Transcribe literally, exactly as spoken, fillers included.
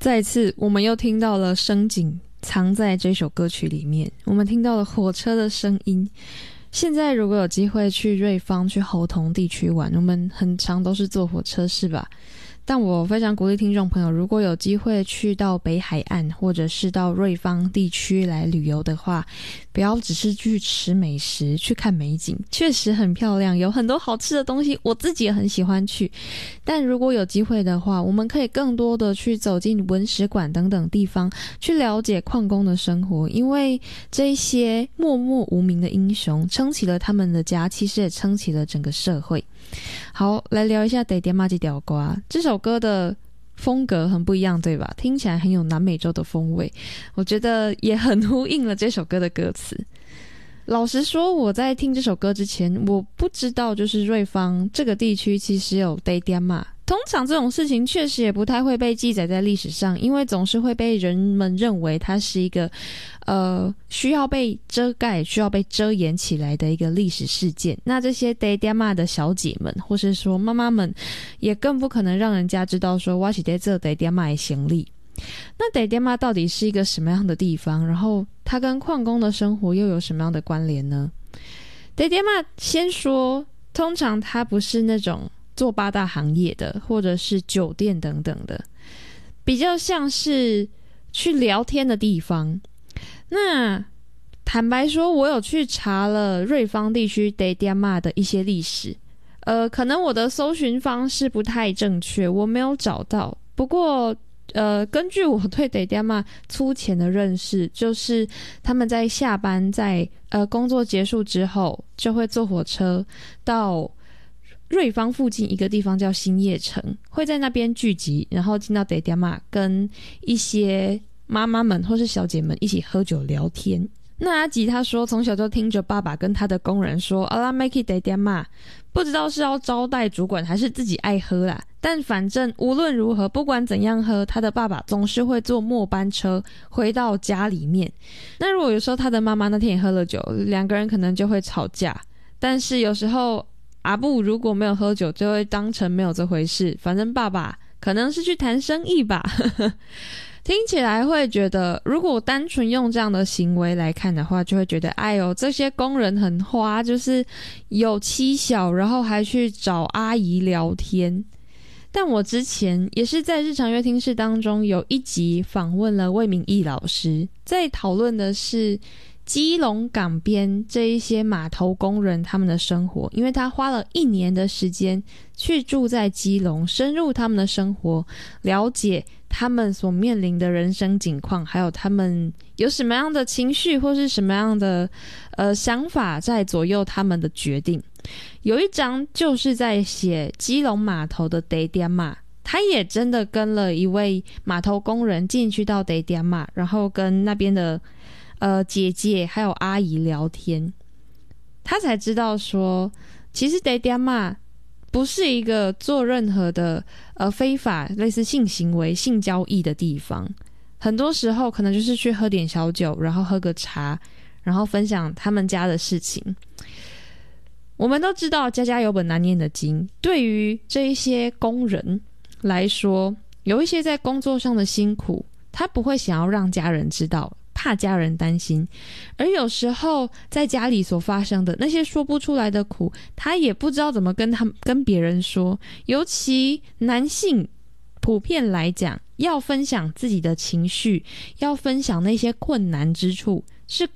再一次我们又听到了声景藏在这首歌曲里面，我们听到了火车的声音。现在如果有机会去瑞芳去猴硐地区玩，我们很常都是坐火车是吧？但我非常鼓励听众朋友，如果有机会去到北海岸或者是到瑞芳地区来旅游的话，不要只是去吃美食去看美景，确实很漂亮，有很多好吃的东西，我自己也很喜欢去。但如果有机会的话，我们可以更多的去走进文史馆等等地方，去了解矿工的生活，因为这些默默无名的英雄撑起了他们的家，其实也撑起了整个社会。好，来聊一下得点马吉屌瓜这首歌的风格很不一样对吧？听起来很有南美洲的风味，我觉得也很呼应了这首歌的歌词。老实说，我在听这首歌之前，我不知道就是瑞芳这个地区其实有得点马。通常这种事情确实也不太会被记载在历史上，因为总是会被人们认为它是一个呃需要被遮盖需要被遮掩起来的一个历史事件。那这些得点马的小姐们或是说妈妈们也更不可能让人家知道说我是在这得点马的行李。那得点马到底是一个什么样的地方，然后它跟矿工的生活又有什么样的关联呢？得点马先说，通常它不是那种做八大行业的或者是酒店等等的，比较像是去聊天的地方。那坦白说，我有去查了瑞芳地区得点马的一些历史，呃，可能我的搜寻方式不太正确，我没有找到。不过呃，根据我对得点马粗浅的认识，就是他们在下班在呃工作结束之后，就会坐火车到瑞芳附近一个地方叫新叶城，会在那边聚集，然后进到得点马跟一些妈妈们或是小姐们一起喝酒聊天。那阿吉他说，从小就听着爸爸跟他的工人说阿拉 make it 得点马，不知道是要招待主管还是自己爱喝啦，但反正无论如何不管怎样喝，他的爸爸总是会坐末班车回到家里面。那如果有时候他的妈妈那天也喝了酒，两个人可能就会吵架，但是有时候阿布如果没有喝酒就会当成没有这回事，反正爸爸可能是去谈生意吧听起来会觉得，如果单纯用这样的行为来看的话，就会觉得哎呦这些工人很花，就是有妻小然后还去找阿姨聊天。但我之前也是在日常乐听室当中有一集访问了魏明义老师，在讨论的是基隆港边这一些码头工人他们的生活，因为他花了一年的时间去住在基隆，深入他们的生活，了解他们所面临的人生境况，还有他们有什么样的情绪或是什么样的呃想法在左右他们的决定。有一章就是在写基隆码头的得点马，他也真的跟了一位码头工人进去到得点马，然后跟那边的呃姐姐还有阿姨聊天，他才知道说其实得点马不是一个做任何的呃非法类似性行为性交易的地方，很多时候可能就是去喝点小酒，然后喝个茶，然后分享他们家的事情。我们都知道家家有本难念的经，对于这一些工人来说，有一些在工作上的辛苦他不会想要让家人知道，怕家人担心，而有时候在家里所发生的那些说不出来的苦，他也不知道怎么跟他跟别人说。尤其男性普遍来讲，要分享自己的情绪，要分享那些困难之处，